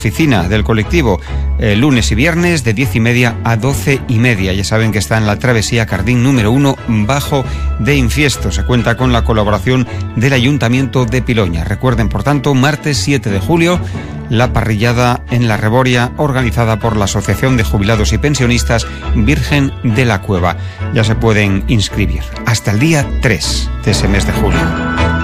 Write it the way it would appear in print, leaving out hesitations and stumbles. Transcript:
Oficina del colectivo, lunes y viernes de 10:30 a 12:30. Ya saben que está en la travesía Cardín número 1, Bajo de Infiesto. Se cuenta con la colaboración del Ayuntamiento de Piloña. Recuerden, por tanto, martes 7 de julio, la parrillada en La Reboria, organizada por la Asociación de Jubilados y Pensionistas Virgen de la Cueva. Ya se pueden inscribir hasta el día 3 de ese mes de julio.